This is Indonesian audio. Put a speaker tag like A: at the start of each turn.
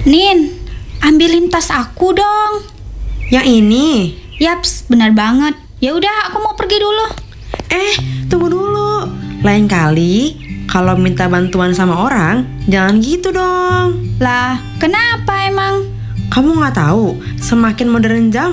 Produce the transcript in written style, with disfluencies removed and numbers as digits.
A: Nin, ambilin tas aku dong.
B: Yang ini?
A: Yaps, benar banget. Ya udah, aku mau pergi dulu.
B: Tunggu dulu. Lain kali kalau minta bantuan sama orang, jangan gitu dong.
A: Lah, kenapa emang?
B: Kamu nggak tahu, semakin modern zaman